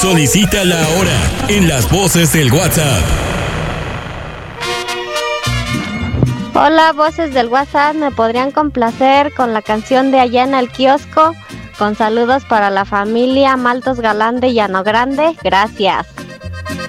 Solicítala ahora en las voces del WhatsApp. Hola, voces del WhatsApp, ¿me podrían complacer con la canción de Allá en el Kiosco? Con saludos para la familia Maltos Galán de Llano Grande, gracias.